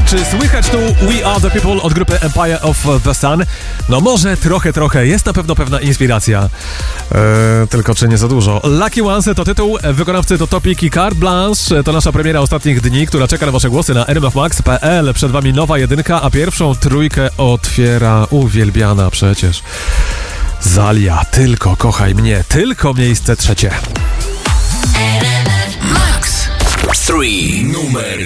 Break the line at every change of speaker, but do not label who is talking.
Czy słychać tu We Are The People od grupy Empire of the Sun? No może trochę. Jest na pewno pewna inspiracja. Tylko czy nie za dużo. Lucky Ones to tytuł, wykonawcy to Topic i Carte Blanche. To nasza premiera ostatnich dni, która czeka na wasze głosy na rmfmax.pl. Przed wami nowa jedynka, a pierwszą trójkę otwiera uwielbiana przecież Zalia. Tylko kochaj mnie. Tylko miejsce trzecie.
Max 3 numer